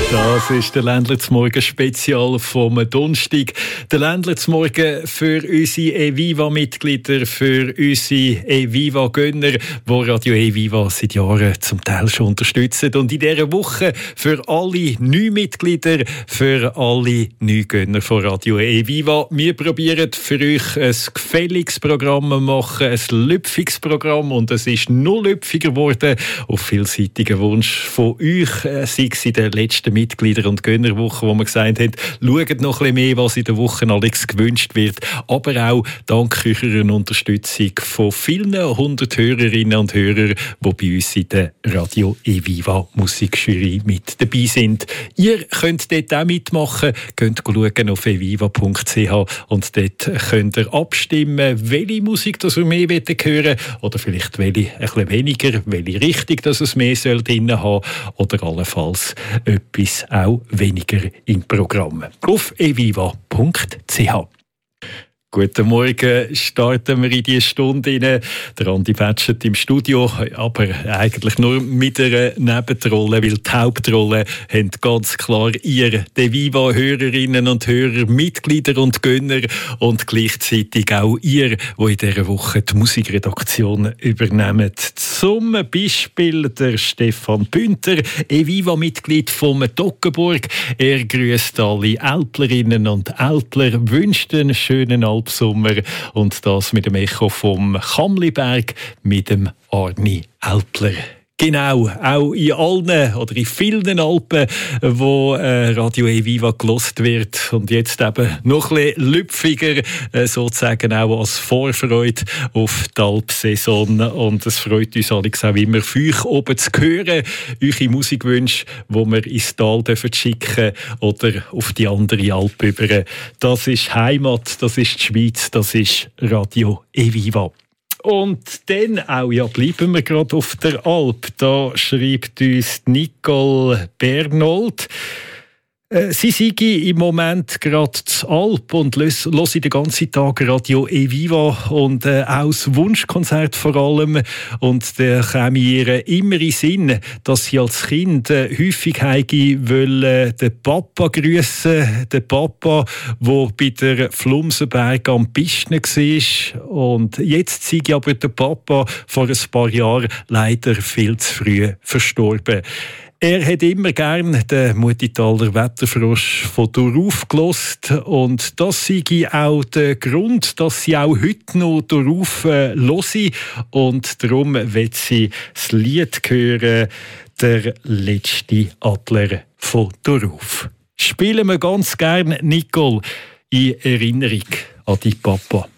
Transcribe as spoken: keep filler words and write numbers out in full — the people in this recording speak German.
Das ist der Ländler zum Morgen Spezial vom Donnerstag. Der Ländler zum Morgen für unsere Eviva-Mitglieder, für unsere Eviva-Gönner, die Radio Eviva seit Jahren zum Teil schon unterstützen. Und in dieser Woche für alle neuen Mitglieder, für alle neuen Gönner von Radio Eviva. Wir probieren für euch ein gefälliges Programm zu machen, ein lüpfiges Programm. Und es ist noch lüpfiger geworden auf vielseitigen Wunsch von euch, sei es in der letzten Mitglieder- und Gönnerwoche, wo wir gesagt haben, schaut noch ein bisschen mehr, was in der Woche alles gewünscht wird. Aber auch dank eurer Unterstützung von vielen hundert Hörerinnen und Hörern, die bei uns in der Radio Eviva Musikjury mit dabei sind. Ihr könnt dort auch mitmachen, könnt schauen auf eviva punkt c h und dort könnt ihr abstimmen, welche Musik das ihr mehr hören wollt oder vielleicht welche ein bisschen weniger, welche Richtung dass es mehr soll drin haben oder allenfalls etwas auch weniger im Programm. Auf eviva punkt c h. Guten Morgen, starten wir in diese Stunde rein. Der Andi Batschet im Studio, aber eigentlich nur mit einer Nebenrolle, weil die Hauptrolle haben ganz klar ihr, die Viva-Hörerinnen und Hörer, Mitglieder und Gönner und gleichzeitig auch ihr, die in dieser Woche die Musikredaktion übernehmen. Zum Beispiel der Stefan Pünter, Eviva-Mitglied vom Toggenburg. Er grüßt alle Älplerinnen und Älpler, wünscht einen schönen Abend Sommer und das mit dem Echo vom Kamliberg mit dem Arni Älpler. Genau, auch in allen oder in vielen Alpen, wo äh, Radio Eviva gelost wird und jetzt eben noch ein bisschen lüpfiger, äh, sozusagen auch als Vorfreude auf die Alpsaison. Und es freut uns Alex auch immer, für euch oben zu hören, eure Musikwünsche, die wir ins Tal dürfen schicken oder auf die andere Alp über. Das ist Heimat, das ist die Schweiz, das ist Radio Eviva. Und dann auch, ja, bleiben wir gerade auf der Alp. Da schreibt uns Nicole Bernold. Äh, sie sei im Moment gerade zur Alp und höre den ganzen Tag Radio Eviva und äh, auch das Wunschkonzert vor allem. Und da käme ihr immer in den Sinn, dass sie als Kind äh, häufig wollen, den Papa grüssen, den Papa, der bei der Flumsenberg am Pisten war. Und jetzt sei aber der Papa vor ein paar Jahren leider viel zu früh verstorben. Er hat immer gern den Muttitaler Wetterfrosch von Darauf gehört und das sei auch der Grund, dass sie auch heute noch Darauf äh, hören und darum will sie das Lied hören, der letzte Adler von Darauf. Spielen wir ganz gern, Nicole, in Erinnerung an die Papa.